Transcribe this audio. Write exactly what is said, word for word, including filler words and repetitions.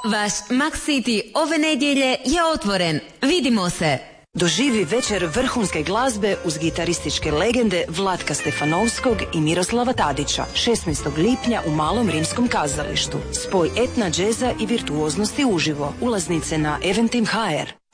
Vaš Max City ove nedjelje je otvoren. Vidimo se! Doživi večer vrhunske glazbe uz gitarističke legende Vlatka Stefanovskog i Miroslava Tadića šesnaestog lipnja u Malom rimskom kazalištu. Spoj etna, džeza i virtuoznosti uživo. Ulaznice na Eventim точка hr.